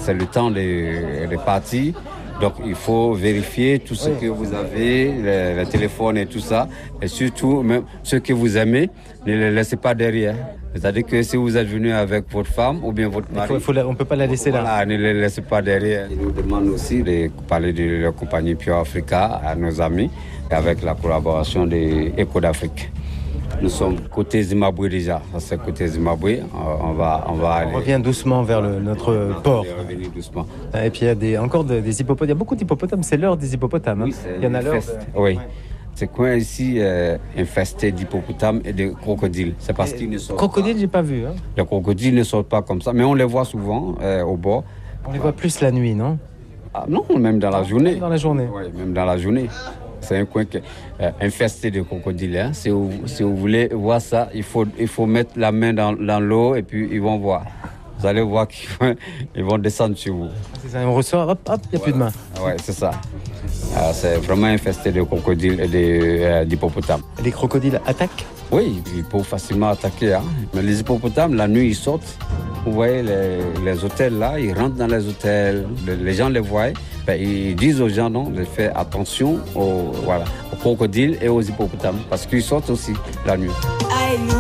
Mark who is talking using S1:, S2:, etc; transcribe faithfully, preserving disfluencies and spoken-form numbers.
S1: c'est le temps de, de partir. Donc, il faut vérifier tout ce oui. que vous avez, le, le téléphone et tout ça. Et surtout, même ce que vous aimez, ne les laissez pas derrière. C'est-à-dire que si vous êtes venu avec votre femme ou bien votre mari,
S2: il faut, il faut la, on ne peut pas la laisser
S1: voilà,
S2: là.
S1: Ne les laissez pas derrière. Ils nous demandent aussi de parler de la compagnie Pure Africa à nos amis, avec la collaboration de Eco d'Afrique. Nous sommes côté Zimbabwe déjà, c'est côté Zimbabwe. On va, on va aller.
S2: On revient doucement vers le, notre on port.
S1: Revenir doucement.
S2: Et puis il y a des, encore de, des hippopotames. Il y a beaucoup d'hippopotames. C'est l'heure des hippopotames.
S1: Oui,
S2: hein. Il y en a l'heure. De...
S1: Oui.
S2: Ouais.
S1: C'est coin ici euh, infesté d'hippopotames et de crocodiles. C'est parce qu'ils ne sortent
S2: crocodiles,
S1: pas.
S2: J'ai pas vu. Hein.
S1: Les crocodiles ne sortent pas comme ça, mais on les voit souvent euh, au bord.
S2: On les voit plus la nuit, non?
S1: Ah, non, même dans la journée.
S2: Dans la journée.
S1: Oui, même dans la journée. C'est un coin qui est euh, infesté de crocodiles. Hein. Si, vous, si vous voulez voir ça, il faut, il faut mettre la main dans, dans l'eau et puis ils vont voir. Vous allez voir qu'ils vont, ils vont descendre sur vous.
S2: C'est ça, on ressort, hop, hop, il n'y a plus de main.
S1: Oui, c'est ça. Euh, c'est vraiment infesté de crocodiles et de, euh, d'hippopotames.
S2: Les crocodiles attaquent?
S1: Oui, ils peuvent facilement attaquer. Hein. Mais les hippopotames, la nuit, ils sortent. Vous voyez les, les hôtels là, ils rentrent dans les hôtels, les, les gens les voient. Ben, ils disent aux gens non, de faire attention aux, voilà, aux crocodiles et aux hippopotames parce qu'ils sortent aussi la nuit.